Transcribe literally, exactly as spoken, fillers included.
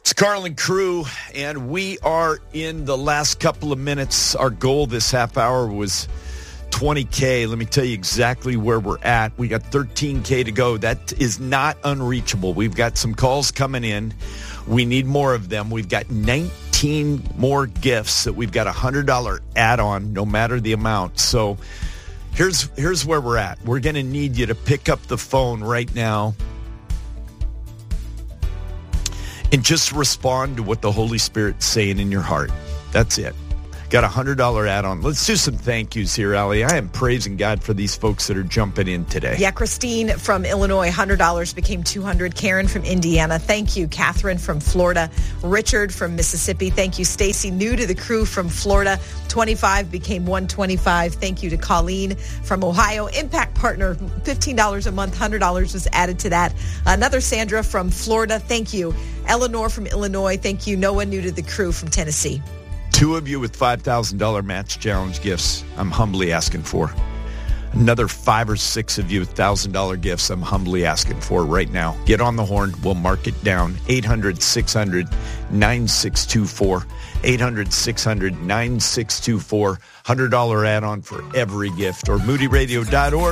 It's Carlin Crew, and we are in the last couple of minutes. Our goal this half hour was twenty K. Let me tell you exactly where we're at. We got thirteen K to go. That is not unreachable. We've got some calls coming in. We need more of them. We've got nineteen more gifts that we've got a one hundred dollars add-on, no matter the amount. So here's, here's where we're at. We're going to need you to pick up the phone right now and just respond to what the Holy Spirit's saying in your heart. That's it. Got a one hundred dollars add-on. Let's do some thank yous here, Allie. I am praising God for these folks that are jumping in today. Yeah, Christine from Illinois, one hundred dollars became two hundred dollars. Karen from Indiana, thank you. Catherine from Florida. Richard from Mississippi, thank you. Stacy, new to the crew from Florida, twenty-five became one hundred twenty-five. Thank you to Colleen from Ohio. Impact Partner, fifteen dollars a month, one hundred dollars was added to that. Another Sandra from Florida, thank you. Eleanor from Illinois, thank you. Noah, new to the crew from Tennessee. Two of you with five thousand dollars Match Challenge gifts, I'm humbly asking for. Another five or six of you with one thousand dollars gifts, I'm humbly asking for right now. Get on the horn. We'll mark it down. eight hundred, six hundred, nine six two four. eight hundred, six hundred, nine six two four. one hundred dollars add-on for every gift. Or moody radio dot org.